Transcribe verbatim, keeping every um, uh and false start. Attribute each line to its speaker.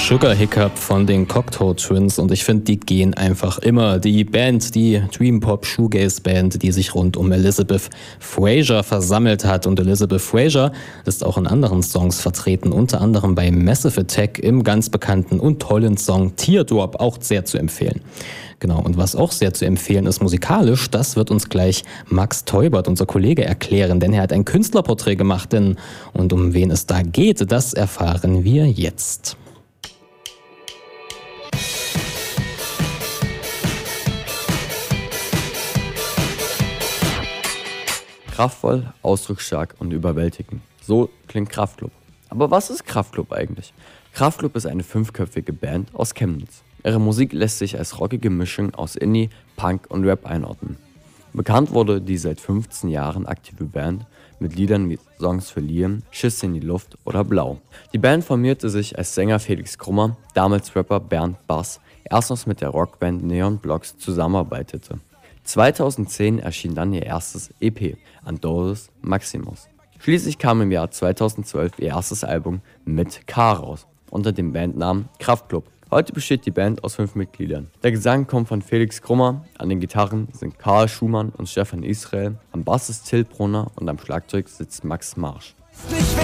Speaker 1: Sugar Hiccup von den Cocteau Twins und ich finde, die gehen einfach immer. Die Band, die Dream Pop Shoegaze Band, die sich rund um Elizabeth Fraser versammelt hat. Und Elizabeth Fraser ist auch in anderen Songs vertreten, unter anderem bei Massive Attack im ganz bekannten und tollen Song Teardrop, auch sehr zu empfehlen. Genau, und was auch sehr zu empfehlen ist musikalisch, das wird uns gleich Max Teubert, unser Kollege, erklären, denn er hat ein Künstlerporträt gemacht, denn, und um wen es da geht, das erfahren wir jetzt.
Speaker 2: Kraftvoll, ausdrucksstark und überwältigend. So klingt Kraftklub. Aber was ist Kraftklub eigentlich? Kraftklub ist eine fünfköpfige Band aus Chemnitz. Ihre Musik lässt sich als rockige Mischung aus Indie, Punk und Rap einordnen. Bekannt wurde die seit fünfzehn Jahren aktive Band mit Liedern wie Songs für Liam, Schiss in die Luft oder Blau. Die Band formierte sich als Sänger Felix Krummer, damals Rapper Bernd Bass, erstmals mit der Rockband Neon Blocks zusammenarbeitete. zweitausendzehn erschien dann ihr erstes E P, Andoris Maximus. Schließlich kam im Jahr zweitausendzwölf ihr erstes Album Mit K raus, unter dem Bandnamen Kraftklub. Heute besteht die Band aus fünf Mitgliedern. Der Gesang kommt von Felix Krummer, an den Gitarren sind Karl Schumann und Stefan Israel, am Bass ist Till Brunner und am Schlagzeug sitzt Max Marsch.